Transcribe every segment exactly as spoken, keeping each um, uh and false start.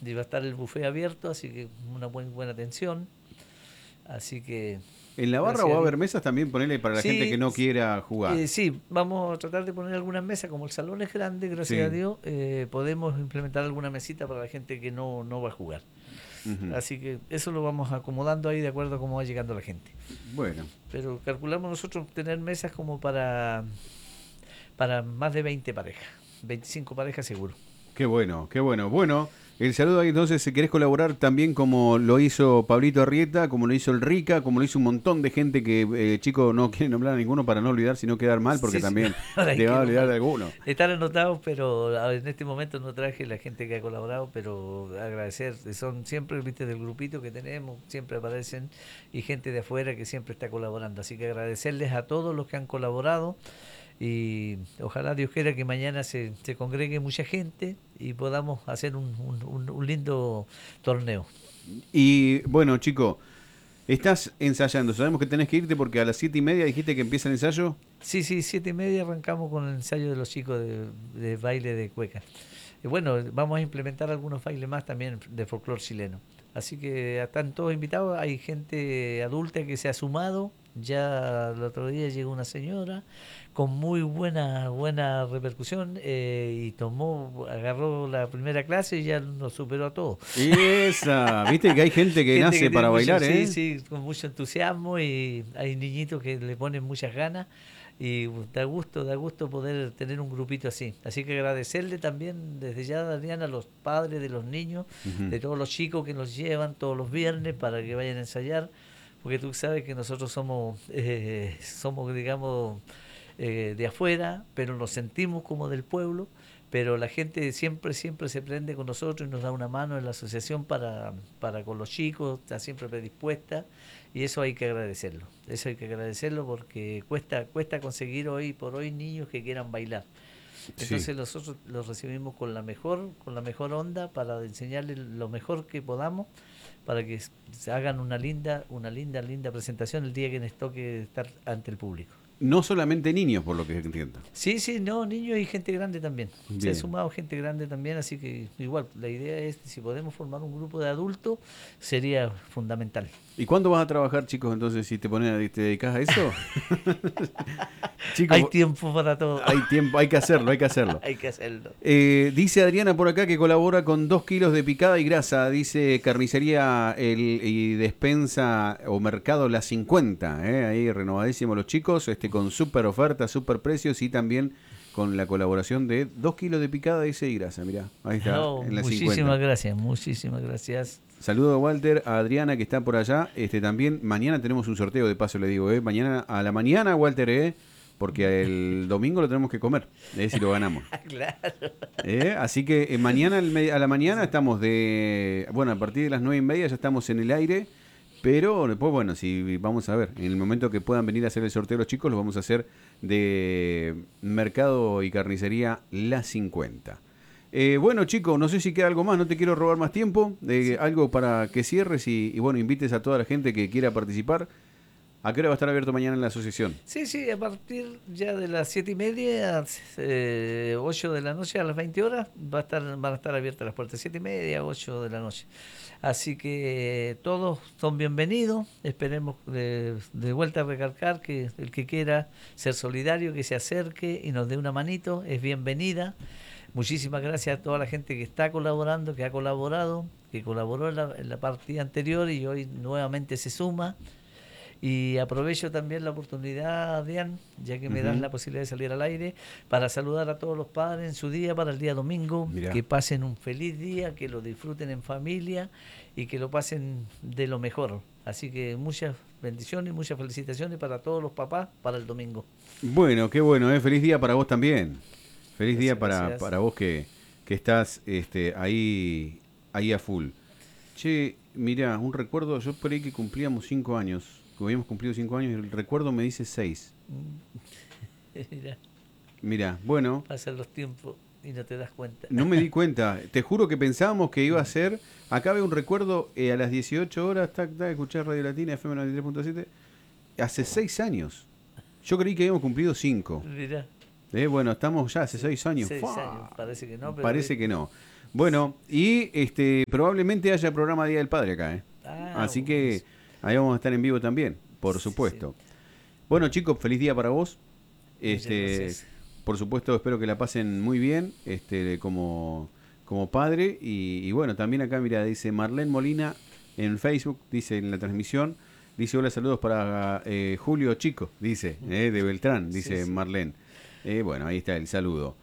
y va a estar el buffet abierto, así que una buen, buena atención. Así que... ¿En la barra va a haber mesas también, ponerle para la gente que Sí, no quiera jugar? eh, sí, vamos a tratar de poner algunas mesas, como el salón es grande, gracias a Sí. Dios, eh, podemos implementar alguna mesita para la gente que no, no va a jugar. Ujú. Así que eso lo vamos acomodando ahí de acuerdo a cómo va llegando la gente. Bueno. Pero calculamos nosotros tener mesas como para, para más de veinte parejas, veinticinco parejas seguro. Qué bueno, qué bueno. Bueno, el saludo ahí entonces, si querés colaborar también como lo hizo Pablito Arrieta, como lo hizo el Rica, como lo hizo un montón de gente que eh, chico no quiere nombrar a ninguno para no olvidar, sino quedar mal, porque Sí, sí, también ahora hay te va que a olvidar de nombrar. alguno. Están anotados, pero a- en este momento no traje la gente que ha colaborado, pero agradecer. Son siempre, viste, del grupito que tenemos, siempre aparecen y gente de afuera que siempre está colaborando. Así que agradecerles a todos los que han colaborado y ojalá Dios quiera que mañana se, se congregue mucha gente y podamos hacer un, un, un- un lindo torneo. Y bueno, chico, estás ensayando. Sabemos que tenés que irte porque a las siete y media dijiste que empieza el ensayo. Sí, sí, siete y media arrancamos con el ensayo de los chicos de, de baile de cueca. Y bueno, vamos a implementar algunos bailes más también de folclore chileno. Así que están todos invitados. Hay gente adulta que se ha sumado. Ya el otro día llegó una señora con muy buena buena repercusión eh, y tomó, agarró la primera clase y ya nos superó a todos. Esa, viste que hay gente que Gente que nace tiene para mucho, bailar, sí, ¿eh? sí, con mucho entusiasmo y hay niñitos que le ponen muchas ganas y da gusto, da gusto poder tener un grupito así. Así que agradecerle también desde ya, Adrián, a los padres de los niños, Ujú. de todos los chicos que nos llevan todos los viernes para que vayan a ensayar, porque tú sabes que nosotros somos, eh, somos digamos, eh, de afuera, pero nos sentimos como del pueblo. Pero la gente siempre, siempre se prende con nosotros y nos da una mano en la asociación para, para con los chicos, está siempre predispuesta y eso hay que agradecerlo. Eso hay que agradecerlo porque cuesta, cuesta conseguir hoy por hoy niños que quieran bailar. Sí. Entonces nosotros los recibimos con la mejor, con la mejor onda para enseñarles lo mejor que podamos para que se hagan una linda, una linda, linda presentación el día que les toque estar ante el público. No solamente niños, por lo que entiendo. Sí, sí, no, niños y gente grande también. Se ha Bien. sumado gente grande también, así que igual, la idea es, si podemos formar un grupo de adultos, sería fundamental. ¿Y cuándo vas a trabajar, chicos, entonces, si te pones, te dedicas a eso? Hay Chicos, tiempo para todo, hay tiempo, hay que hacerlo, hay que hacerlo. hay que hacerlo. Eh, dice Adriana por acá que colabora con dos kilos de picada y grasa. Dice carnicería el, y despensa o mercado La cincuenta. Eh, ahí renovadísimo los chicos, este con súper ofertas, súper precios y también con la colaboración de dos kilos de picada, dice, y grasa. Mirá, ahí está, No, en La muchísimas cincuenta. gracias, muchísimas gracias. Saludo a Walter, a Adriana que está por allá. Este también, mañana tenemos un sorteo, de paso le digo, eh. Mañana a la mañana, Walter, eh. Porque el domingo lo tenemos que comer, eh, si lo ganamos. Claro. Eh, Así que eh, mañana al me- a la mañana estamos de... Bueno, a partir de las nueve y media ya estamos en el aire. Pero después, bueno, si vamos a ver, en el momento que puedan venir a hacer el sorteo los chicos, lo vamos a hacer de Mercado y Carnicería La cincuenta. Eh, bueno, chicos, no sé si queda algo más, no te quiero robar más tiempo. Eh, Sí. algo para que cierres y, y, bueno, invites a toda la gente que quiera participar. ¿A qué hora va a estar abierto mañana en la asociación? Sí, sí, a partir ya de las siete y media, eh, ocho de la noche a las veinte horas, va a estar, van a estar abiertas las puertas, siete y media, ocho de la noche. Así que eh, todos son bienvenidos, esperemos de, de vuelta a recalcar que el que quiera ser solidario, que se acerque y nos dé una manito, es bienvenida. Muchísimas gracias a toda la gente que está colaborando, que ha colaborado, que colaboró en la, en la partida anterior y hoy nuevamente se suma. Y aprovecho también la oportunidad, Adrián, ya que me das Ujú. la posibilidad de salir al aire, para saludar a todos los padres en su día, para el día domingo, Mirá. que pasen un feliz día, que lo disfruten en familia y que lo pasen de lo mejor. Así que muchas bendiciones, muchas felicitaciones para todos los papás para el domingo. Bueno, qué bueno, ¿eh? Feliz día para vos también. Feliz día Gracias, para, gracias. para vos que, que estás este, ahí, ahí a full. Che, mirá, un recuerdo, yo por ahí que cumplíamos cinco años, que habíamos cumplido cinco años, y el recuerdo me dice seis. Mira, Mirá, bueno, pasan los tiempos y no te das cuenta. no me di cuenta. Te juro que pensábamos que iba a ser. Acá veo un recuerdo eh, a las dieciocho horas, tac, tac, escuchar Radio Latina, F M noventa y tres punto siete. Hace seis años. Yo creí que habíamos cumplido cinco. Mira, Eh, bueno, estamos ya hace seis años. seis ¡Fua! años, parece que no, pero Parece que no. Bueno, y este probablemente haya programa Día del Padre acá, ¿eh? Ah, Así bueno, que ahí vamos a estar en vivo también, por sí, supuesto. sí. Bueno, chicos, feliz día para vos. Muchas Este, gracias. por supuesto, espero que la pasen muy bien, este, como, como padre. Y, y bueno, también acá, mira, dice Marlene Molina en Facebook, dice en la transmisión, dice hola, saludos para eh, Julio Chico, dice, eh, de Beltrán, Sí, dice sí. Marlene. Eh, bueno, ahí está el saludo.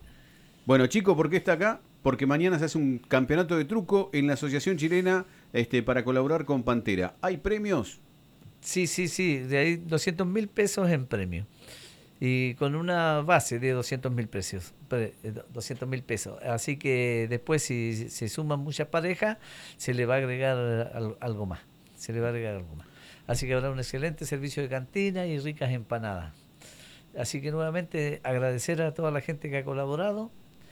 Bueno, chico, ¿por qué está acá? Porque mañana se hace un campeonato de truco en la Asociación Chilena este, para colaborar con Pantera. ¿Hay premios? Sí, sí, sí, de ahí doscientos mil pesos en premio. Y con una base de doscientos mil pesos, pre- eh, doscientos mil pesos. Así que después si se suman muchas parejas, se le va a agregar al- algo más. Se le va a agregar algo más. Así que habrá un excelente servicio de cantina y ricas empanadas. Así que nuevamente agradecer a toda la gente que ha colaborado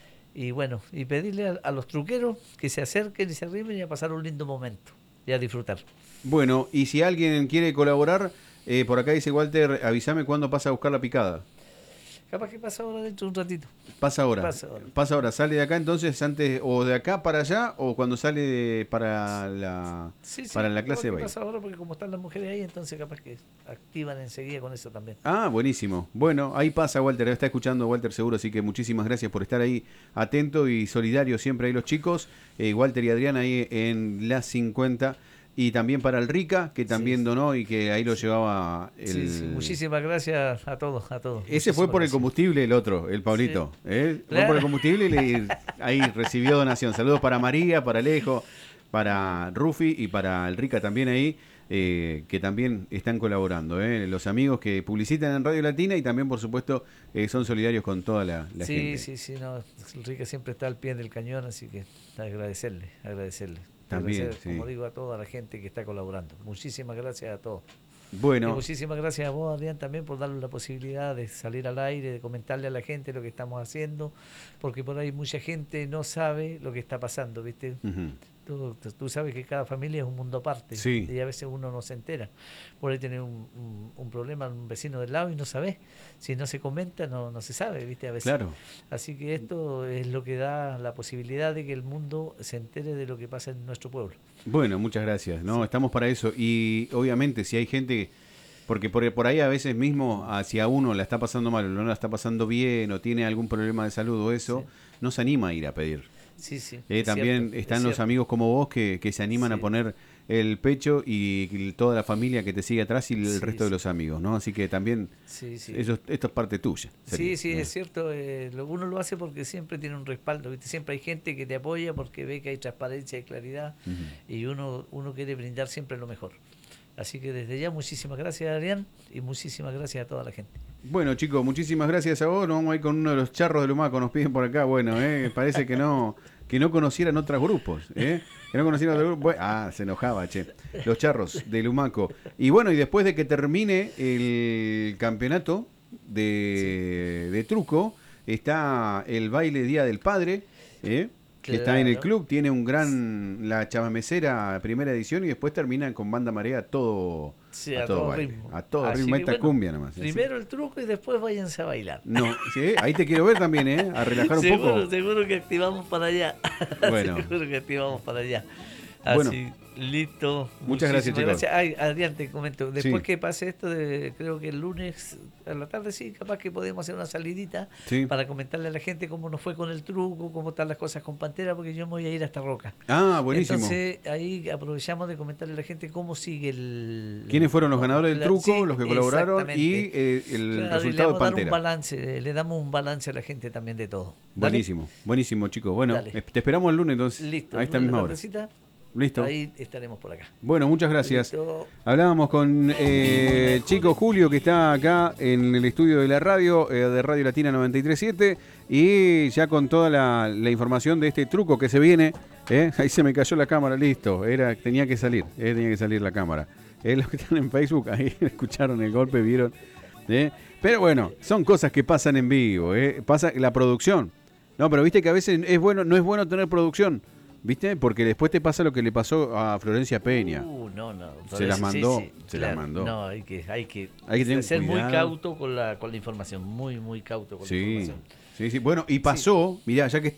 y bueno, y pedirle a, a los truqueros que se acerquen y se arrimen y a pasar un lindo momento y a disfrutar. Bueno, y si alguien quiere colaborar, eh, por acá dice Walter, avísame cuándo pasa a buscar la picada. Capaz que pasa ahora dentro de un ratito. Pasa ahora. Pasa ahora. Pasa ahora. Sale de acá entonces antes, o de acá para allá, o cuando sale de- para la Sí, sí, para la capaz clase de que baile. pasa ahora porque como están las mujeres ahí, entonces capaz que activan enseguida con eso también. Ah, buenísimo. Bueno, ahí pasa Walter, está escuchando Walter seguro, así que muchísimas gracias por estar ahí atento y solidario siempre ahí los chicos. Eh, Walter y Adrián ahí en las cincuenta. Y también para el Rica, que Sí, también donó y que ahí lo sí, llevaba sí, sí. el... Muchísimas gracias a todos, a todos. Ese fue Muchísimas por el gracias. combustible, el otro, el Sí. Pablito. ¿eh? Fue por el Claro. combustible y le- ahí recibió donación. Saludos para María, para Alejo, para Rufi y para el Rica también ahí, eh, que también están colaborando. ¿eh? Los amigos que publicitan en Radio Latina y también, por supuesto, eh, son solidarios con toda la, la Sí, gente. sí, sí, no. Enrique siempre está al pie del cañón, así que agradecerle, agradecerle. También, Agradecer, sí. como digo, a toda la gente que está colaborando. Muchísimas gracias a todos. Y Bueno, muchísimas gracias a vos, Adrián, también por darnos la posibilidad de salir al aire, de comentarle a la gente lo que estamos haciendo, porque por ahí mucha gente no sabe lo que está pasando, ¿viste? ujú, Tú, tú sabes que cada familia es un mundo aparte sí, y a veces uno no se entera. Por ahí tener un, un, un problema un vecino del lado y no sabes. Si no se comenta, no, no se sabe, ¿viste? A veces. claro. Así que esto es lo que da la posibilidad de que el mundo se entere de lo que pasa en nuestro pueblo. Bueno, muchas gracias. No, Sí. estamos para eso. Y obviamente, si hay gente, porque por, por ahí a veces mismo hacia uno la está pasando mal, o no la está pasando bien, o tiene algún problema de salud o eso, Sí. no se anima a ir a pedir. Sí, sí. Eh, es también cierto, están es los cierto. amigos como vos que, que se animan a Sí. poner el pecho y, y toda la familia que te sigue atrás y el Sí, resto de sí. los amigos, ¿no? Así que también Sí, sí. eso, esto es parte tuya. sería, Sí, sí, ¿no? es cierto. Eh, lo- uno lo hace porque siempre tiene un respaldo, ¿viste? Siempre hay gente que te apoya porque ve que hay transparencia y claridad Ujú. y uno, uno quiere brindar siempre lo mejor. Así que desde ya muchísimas gracias, Adrián, y muchísimas gracias a toda la gente. Bueno, chicos, muchísimas gracias a vos. Nos vamos a ir con uno de los charros de Lumaco. Nos piden por acá. Bueno, eh, parece que no que no conocieran otros grupos. ¿eh? Que no conocieran otros grupos. Bueno, ah, se enojaba, che. Los charros de Lumaco. Y bueno, y después de que termine el campeonato de, de truco, está el baile Día del Padre. ¿eh? Que está en el Claro. club. Tiene un gran. La chamamecera primera edición. Y después termina con banda marea todo. Sí, a, a todo, todo baile. ritmo. A todo Así ritmo. que Esta bueno, cumbia nomás. Así. Primero el truco y después váyanse a bailar. No, sí, ahí te quiero ver también, ¿eh? A relajar un seguro, poco. seguro que activamos para allá. Bueno. Seguro que activamos para allá. Bueno. Así, listo. Muchas gracias, Muchísimas chicos. Ay, Adrián, te comento. Después Sí. que pase esto, de, creo que el lunes a la tarde, sí, capaz que podemos hacer una salidita Sí. para comentarle a la gente cómo nos fue con el truco, cómo están las cosas con Pantera, porque yo me voy a ir hasta Roca. Ah, buenísimo. Entonces, ahí aprovechamos de comentarle a la gente cómo sigue el... ¿Quiénes fueron los ganadores del la- truco, sí, los que colaboraron y exactamente. eh, el Claro, y le resultado de vamos a dar un Pantera? balance, le damos un balance a la gente también de todo. ¿Dale? Buenísimo, buenísimo, chicos. Bueno, Dale. eh, te esperamos el lunes entonces. Listo. A esta lunes misma la hora. tardecita, Listo. ahí estaremos por acá. Bueno, muchas gracias. Listo. Hablábamos con eh, Chico Julio, que está acá en el estudio de la radio, eh, de Radio Latina noventa y tres punto siete, y ya con toda la, la información de este truco que se viene. ¿eh? Ahí se me cayó la cámara, listo. Era, tenía que salir, eh, tenía que salir la cámara. Eh, los que están en Facebook, ahí escucharon el golpe, vieron. ¿eh? Pero bueno, son cosas que pasan en vivo. ¿eh? Pasa la producción. No, pero viste que a veces es bueno, no es bueno tener producción. ¿Viste? Porque después te pasa lo que le pasó a Florencia Peña. Uh, no, no. Se las Sí, mandó, sí, se claro. las mandó. No, hay que, hay que, Hay que tener ser muy cuidado. cauto con la, con la información. Muy, muy cauto con la Sí, información. sí, sí. Bueno, y pasó, mirá, ya que estás,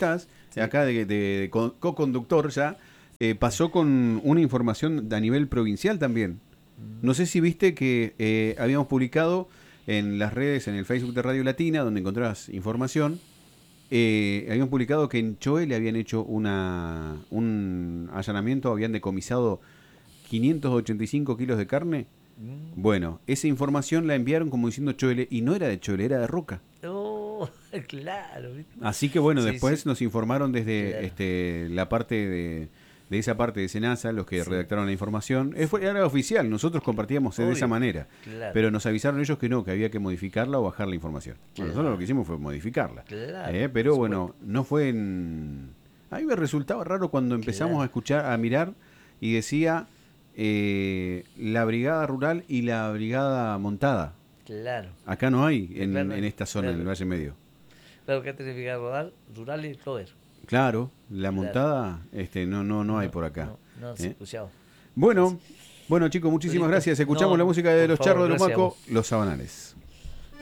sí. acá de, de, de co-conductor ya, eh, pasó con una información a nivel provincial también. No sé si viste que eh, habíamos publicado en las redes, en el Facebook de Radio Latina, donde encontrás información, eh, habíamos publicado que en Choé le habían hecho una un allanamiento, habían decomisado quinientos ochenta y cinco kilos de carne. Mm. Bueno, esa información la enviaron como diciendo Choé, y no era de Choé, era de Roca. Oh, claro. Así que bueno, sí, después sí. nos informaron desde claro. este, la parte de... de esa parte de Senasa, los que sí. redactaron la información. Era oficial, nosotros compartíamos Obvio. de esa manera. Claro. Pero nos avisaron ellos que no, que había que modificarla o bajar la información. Bueno, claro. nosotros lo que hicimos fue modificarla. Claro. Eh, pero bueno, no fue en... A mí me resultaba raro cuando empezamos claro. a escuchar, a mirar, y decía eh, la brigada rural y la brigada montada. Claro. Acá no hay en, claro. en esta zona, claro. en el Valle Medio. Claro, que tiene brigada rural, rural y poder. Claro, la montada claro. este no no no hay por acá. No, no, ¿eh? escuchado. Bueno, bueno chicos, muchísimas gracias. Escuchamos no, la música de los favor, Charros de Lumaco, Los Sabanales.